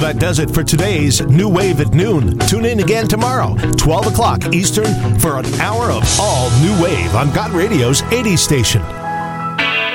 Well, that does it for today's New Wave at Noon. Tune in again tomorrow, 12 o'clock Eastern, for an hour of all New Wave on God Radio's 80s station.